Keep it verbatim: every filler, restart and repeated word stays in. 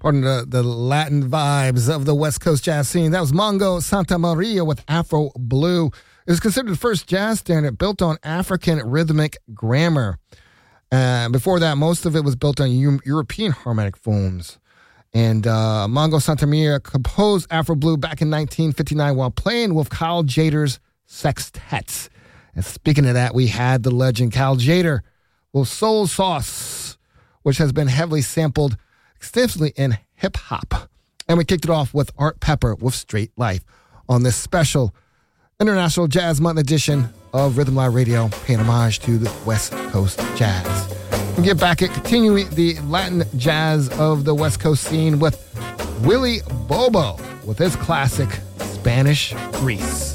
part of the, the Latin vibes of the West Coast jazz scene. That was Mongo Santa Maria with Afro Blue. It was considered the first jazz standard built on African rhythmic grammar. Uh, before that, most of it was built on U- European harmonic forms. And uh, Mongo Santa Maria composed Afro Blue back in nineteen fifty-nine while playing with Kyle Jader's Sextets. And speaking of that, we had the legend Kyle Jader with Soul Sauce, which has been heavily sampled extensively in hip-hop. And we kicked it off with Art Pepper with Straight Life on this special International Jazz Month edition of Rhythm Live Radio, paying homage to the West Coast Jazz. We get back at continuing the Latin jazz of the West Coast scene with Willie Bobo with his classic Spanish Grease.